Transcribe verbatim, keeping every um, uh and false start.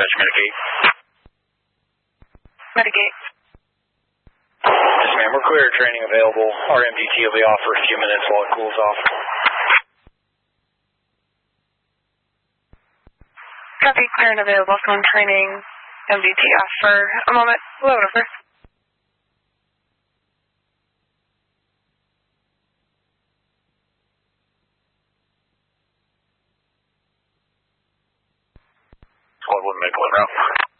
dispatch, mitigate. Mitigate. Yes, ma'am, we're clear. Training available. Our M D T will be off for a few minutes while it cools off. Copy, clear and available. Phone training. M D T off for a moment. Load over. Squad one, make one route.